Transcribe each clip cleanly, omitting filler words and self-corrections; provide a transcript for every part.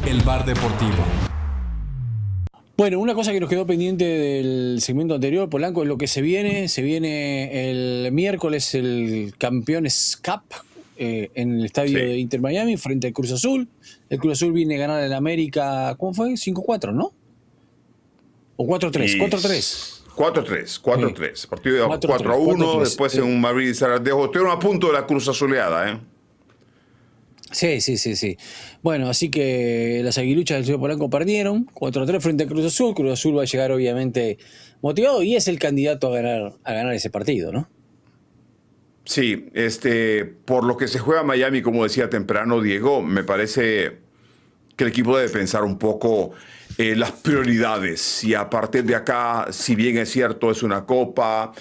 El Bar Deportivo. Bueno, una cosa que nos quedó pendiente del segmento anterior, Polanco, es lo que se viene. Se viene el miércoles el Campeones Cup en el estadio Sí. de Inter Miami frente al Cruz Azul. El Cruz Azul viene a ganar el América, ¿cómo fue? 5-4, ¿no? ¿O 4-3? 4-3. 4-3. Partido de 4-3, 4-1, 4-3. después en un Madrid y Zaragoza. Estuvieron a punto de la Cruz Azuleada, ¿eh? Sí. Bueno, así que las aguiluchas del señor Polanco perdieron 4-3 frente a Cruz Azul. Cruz Azul va a llegar obviamente motivado y es el candidato a ganar ese partido, ¿no? Sí, por lo que se juega Miami, como decía temprano Diego, me parece que el equipo debe pensar un poco las prioridades. Y a partir de acá, si bien es cierto, es una copa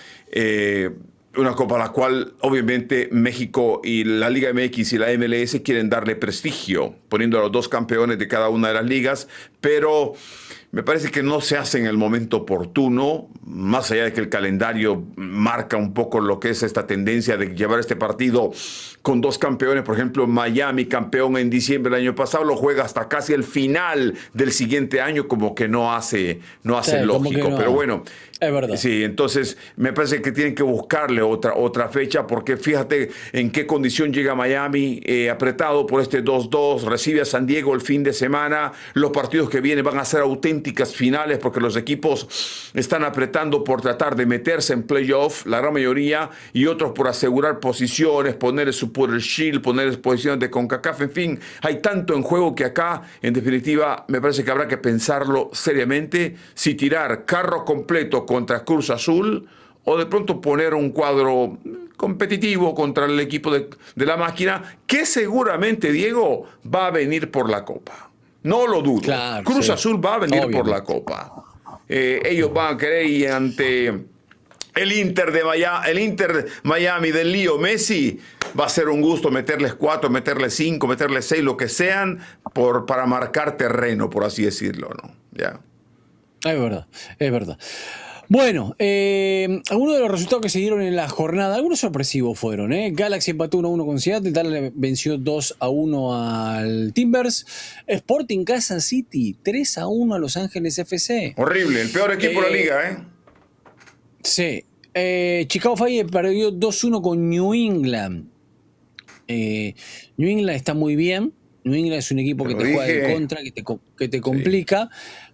a la cual obviamente México y la Liga MX y la MLS quieren darle prestigio, poniendo a los dos campeones de cada una de las ligas, pero me parece que no se hace en el momento oportuno, más allá de que el calendario marca un poco lo que es esta tendencia de llevar este partido con dos campeones. Por ejemplo, Miami, campeón en diciembre del año pasado, lo juega hasta casi el final del siguiente año, como que no hace lógico. No. Pero bueno, es verdad. Sí, entonces me parece que tienen que buscarle otra fecha, porque fíjate en qué condición llega Miami, apretado por este 2-2, recibe a San Diego el fin de semana. Los partidos que vienen van a ser auténticas finales, porque los equipos están apretando por tratar de meterse en playoff, la gran mayoría, y otros por asegurar posiciones, poner su Supporter Shield, poner posiciones de CONCACAF, en fin, hay tanto en juego que acá, en definitiva, me parece que habrá que pensarlo seriamente, si tirar carro completo contra Cruz Azul o de pronto poner un cuadro competitivo contra el equipo de la máquina, que seguramente, Diego, va a venir por la Copa. No lo dudo. Claro, Cruz sí. Azul va a venir Obviamente. por la Copa. Ellos van a querer ir ante el Inter Miami del Lío Messi. Va a ser un gusto meterles 4, meterles 5, meterles 6, lo que sean, para marcar terreno, por así decirlo, ¿no? Ya. Es verdad. Bueno, algunos de los resultados que se dieron en la jornada, algunos sorpresivos fueron, ¿eh? Galaxy empató 1-1 con Seattle, Dallas venció 2-1 al Timbers, Sporting Kansas City 3-1 a Los Ángeles FC. Horrible, el peor equipo de la liga, ¿eh? Sí. Chicago Fire perdió 2-1 con New England. New England está muy bien. New England es un equipo que te juega de contra, que te complica.